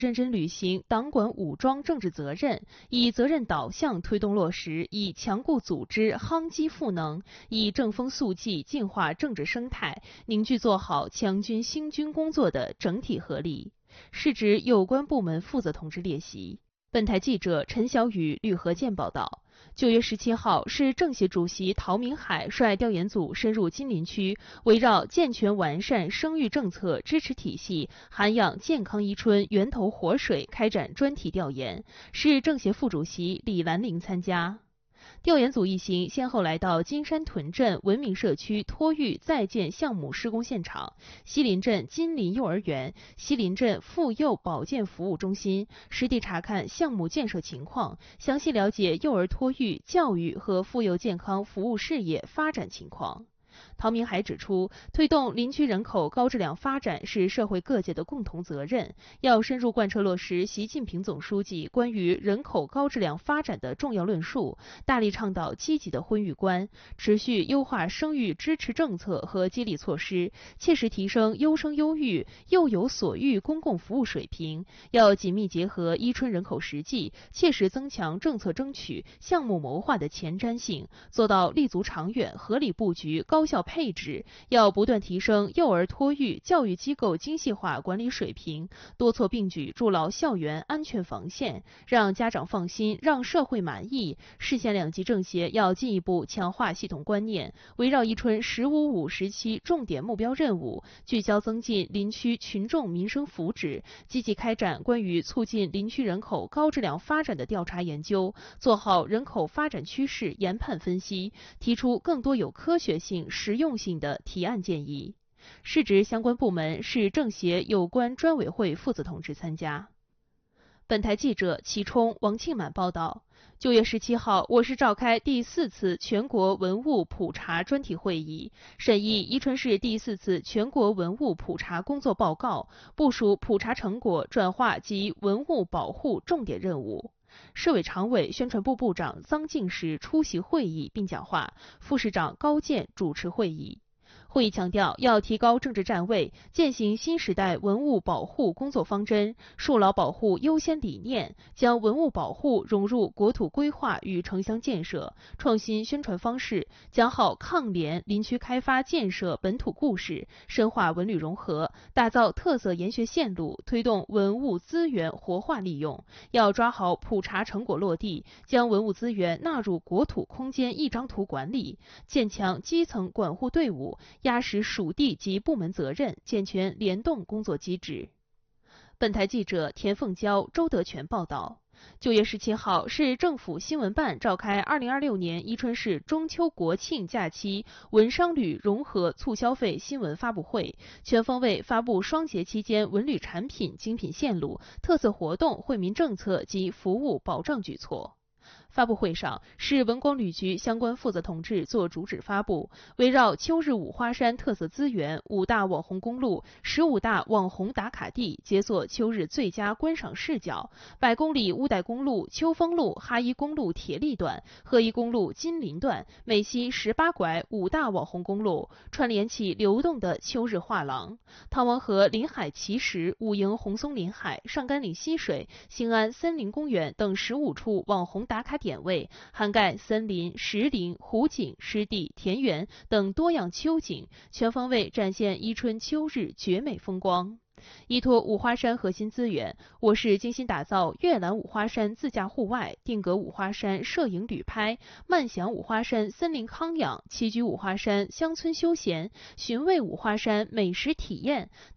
认真履行党管武装政治责任，以责任导向推动落实以强固组织夯基赋能，以正风肃纪净化政治生态，凝聚做好强军兴军工作的整体合力，是指有关部门负责同志列席。本台记者陈小雨、吕和建报道。9月17号，市政协主席陶明海率调研组深入金陵区，围绕健全完善生育政策支持体系，涵养健康伊春源头活水开展专题调研。市政协副主席李兰玲参加。调研组一行先后来到金山屯镇文明社区托育在建项目施工现场、西林镇金林幼儿园、西林镇妇幼保健服务中心，实地查看项目建设情况，详细了解幼儿托育、教育和妇幼健康服务事业发展情况。陶明海指出，推动林区人口高质量发展是社会各界的共同责任，要深入贯彻落实习近平总书记关于人口高质量发展的重要论述，大力倡导积极的婚育观，持续优化生育支持政策和激励措施，切实提升优生优育、幼有所育公共服务水平。要紧密结合伊春人口实际，切实增强政策争取、项目谋划的前瞻性，做到立足长远、合理布局、高效配置。要不断提升幼儿托育教育机构精细化管理水平，多措并举筑牢校园安全防线，让家长放心，让社会满意。市县两级政协要进一步强化系统观念，围绕伊春“15-5”时期重点目标任务，聚焦增进林区群众民生福祉，积极开展关于促进林区人口高质量发展的调查研究，做好人口发展趋势研判分析，提出更多有科学性、实用性的提案建议。市直相关部门、市政协有关专委会负责同志参加。本台记者齐冲、王庆满报道。9月17号，我市召开第4次全国文物普查专题会议，审议伊春市第4次全国文物普查工作报告，部署普查成果转化及文物保护重点任务。市委常委、宣传部部长臧敬时出席会议并讲话，副市长高健主持会议。会议强调，要提高政治站位，践行新时代文物保护工作方针，树牢保护优先理念，将文物保护融入国土规划与城乡建设，创新宣传方式，讲好抗联林区开发建设本土故事，深化文旅融合，打造特色研学线路，推动文物资源活化利用。要抓好普查成果落地，将文物资源纳入国土空间一张图管理，建强基层管护队伍，压实属地及部门责任，健全联动工作机制。本台记者田凤娇、周德全报道。9月17号，市政府新闻办召开2026年伊春市中秋国庆假期文商旅融合促消费新闻发布会，全方位发布双节期间文旅产品精品线路、特色活动、惠民政策及服务保障举措。发布会上，市文广旅局相关负责同志作主旨发布，围绕秋日五花山特色资源、5大网红公路、15大网红打卡地，解锁秋日最佳观赏视角。100公里乌代公路、秋风路、哈一公路铁力段、鹤一公路金林段，每西18拐5大网红公路，串联起流动的秋日画廊。汤王河临海奇石、五营红松临海、上甘岭溪水、兴安森林公园等15处网红打卡点位，涵盖森林、石林、湖景、湿地、田园等多样秋景，全方位展现伊春秋日绝美风光。依托五花山核心资源，我市精心打造阅览五花山自驾户外、定格五花山摄影旅拍、慢享五花山森林康养、栖居五花山乡村休闲、寻味五花山美食体验